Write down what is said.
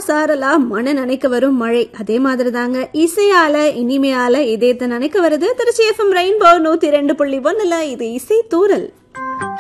சாரலா மன நினைக்க வரும் மழை. அதே மாதிரி தாங்க இசையால இனிமையால இதயத்தை நினைக்க வருது. Trichy FM rainbow 102.1. இது இசை தூரல்.